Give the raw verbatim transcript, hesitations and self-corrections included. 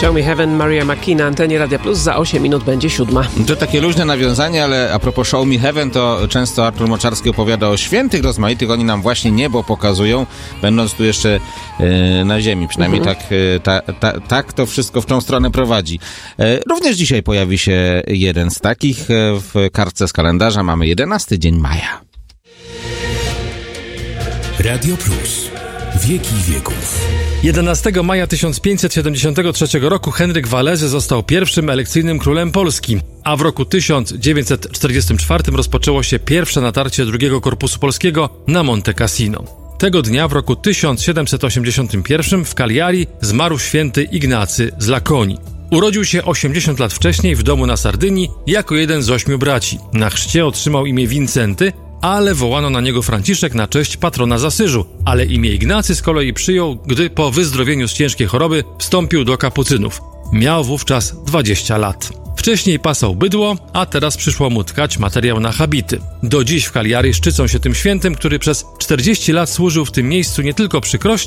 Show Me Heaven, Maria McKee na antenie Radia Plus. Za osiem minut będzie siódma. To takie luźne nawiązanie, ale a propos Show Me Heaven, to często Artur Moczarski opowiada o świętych rozmaitych. Oni nam właśnie niebo pokazują, będąc tu jeszcze e, na ziemi. Przynajmniej mhm. tak, e, ta, ta, tak to wszystko w tą stronę prowadzi. E, również dzisiaj pojawi się jeden z takich. E, w kartce z kalendarza mamy jedenasty dzień maja. Radio Plus. Wieki wieków. jedenastego maja tysiąc pięćset siedemdziesiątego trzeciego roku Henryk Walezy został pierwszym elekcyjnym królem Polski, a w roku tysiąc dziewięćset czterdziestym czwartym rozpoczęło się pierwsze natarcie drugiego Korpusu Polskiego na Monte Cassino. Tego dnia w roku tysiąc siedemset osiemdziesiątym pierwszym w Cagliari zmarł święty Ignacy z Lakonii. Urodził się osiemdziesiąt lat wcześniej w domu na Sardynii jako jeden z ośmiu braci. Na chrzcie otrzymał imię Wincenty, ale wołano na niego Franciszek na cześć patrona z Asyżu, ale imię Ignacy z kolei przyjął, gdy po wyzdrowieniu z ciężkiej choroby wstąpił do kapucynów. Miał wówczas dwadzieścia lat. Wcześniej pasał bydło, a teraz przyszło mu tkać materiał na habity. Do dziś w Cagliari szczycą się tym świętym, który przez czterdzieści lat służył w tym miejscu nie tylko przy krośnie,